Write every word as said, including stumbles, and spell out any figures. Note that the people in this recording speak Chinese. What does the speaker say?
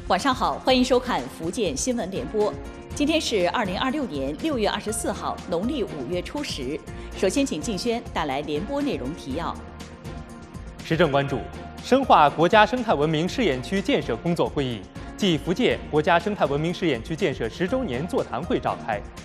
晚上好，欢迎收看福建新闻联播。今天是二零二六年六月二十四号，农历五月初十。首先，请静轩带来联播内容提要。 时政关注：深化国家生态文明试验区建设工作会议暨福建国家生态文明试验区建设十周年座谈会召开，